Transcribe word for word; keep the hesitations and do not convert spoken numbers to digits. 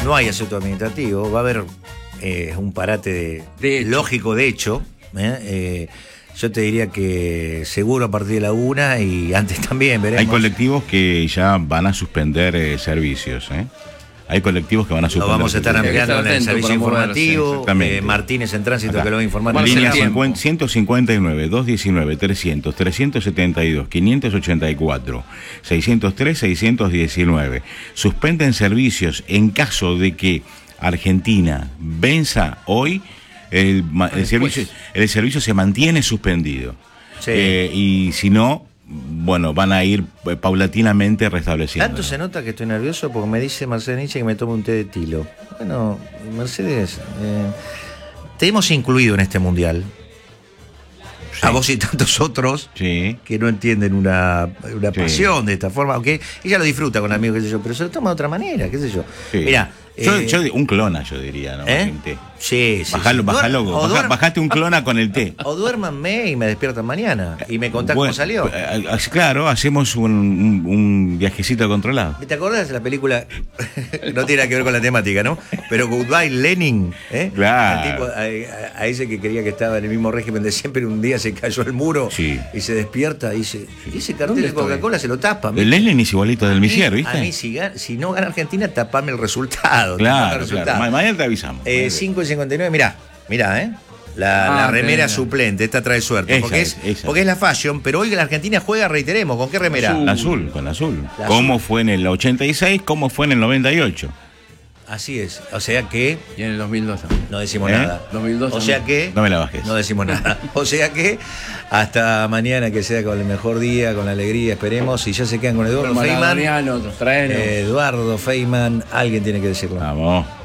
no hay asunto administrativo, va a haber eh, un parate de, De hecho. lógico de hecho. ¿eh? Eh, yo te diría que seguro a partir de la una y antes también veremos. Hay colectivos que ya van a suspender eh, servicios, ¿eh? Hay colectivos que van a Lo suspender vamos a estar servicios. ampliando en el Atento servicio para moverse, informativo. exactamente. eh, Martínez en tránsito Acá. que lo va a informar. Vamos a Línea hacer tiempo. ciento cincuenta y nueve, doscientos diecinueve, trescientos, trescientos setenta y dos, quinientos ochenta y cuatro, seiscientos tres, seiscientos diecinueve. Suspenden servicios en caso de que Argentina venza hoy. El, ma- el, servicio, el servicio se mantiene suspendido. Sí. Eh, y si no, bueno, van a ir eh, paulatinamente restableciendo. Tanto se nota que estoy nervioso porque me dice Mercedes Nietzsche que me tome un té de tilo. Bueno, Mercedes, eh, te hemos incluido en este mundial. Sí. A vos y tantos otros Sí. que no entienden una, una Sí. pasión de esta forma. Aunque ella lo disfruta con amigos, qué sé yo, pero se lo toma de otra manera, qué sé yo. Sí. Mira, Yo, eh, yo- un clona, yo diría, ¿no? ¿eh? Sin té. Sí, sí. Bajalo, sí. bajalo, Duer- o baja- duer- bajate un clona con el té. O duérmanme y me despiertan mañana. Y me contás Bueno, cómo salió. eh, eh, Claro, hacemos un, un- un viajecito controlado. ¿Te acordás de la película? No tiene nada que ver con la temática, ¿no? Pero Goodbye Lenin, ¿eh? Claro. Al tipo, a, a- a ese que creía que estaba en el mismo régimen de siempre, un día se cayó al muro Sí. y se despierta y dice, y ese cartel ¿Dónde de estoy? Coca-Cola se lo tapa. El Lenin es igualito del Misier, ¿viste? A mí, si, gan- si no gana Argentina, tapame el resultado. tapame el Claro, resultado. claro. Ma- mañana te avisamos. Eh, cinco y cincuenta y nueve, mirá, mirá, ¿eh? La, Ah, la remera tenés. suplente, esta trae suerte. Esa porque, es, es, esa. porque es la fashion, pero hoy la Argentina juega, reiteremos, ¿con qué remera? Azul. La azul, con la azul. La ¿Cómo azul. fue en el ochenta y seis? ¿Cómo fue en el noventa y ocho? Así es. O sea que Y en el dos mil dos también. no decimos ¿Eh? nada. dos mil dos o sea también. que No me la bajes. no decimos nada. O sea que hasta mañana que sea con el mejor día, con la alegría, esperemos. Y ya se quedan con Eduardo Los Feynman. maradonianos, traenos. Eduardo Feynman, alguien tiene que decirlo. Vamos.